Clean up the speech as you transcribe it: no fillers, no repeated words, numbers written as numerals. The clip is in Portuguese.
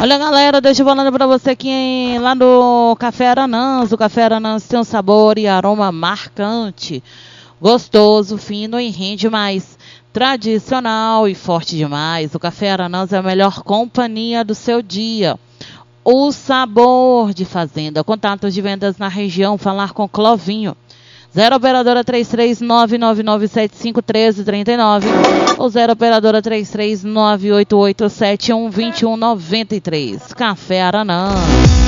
Olha, galera, deixa eu falando pra você aqui lá no Café Aranãs. O Café Aranãs tem um sabor e aroma marcante, gostoso, fino e rende mais. Tradicional e forte demais. O Café Aranãs é a melhor companhia do seu dia. O sabor de fazenda. Contatos de vendas na região. Falar com Clovinho. 0 operadora 33999751339 ou 0 operadora 33988712193. Café Aranã.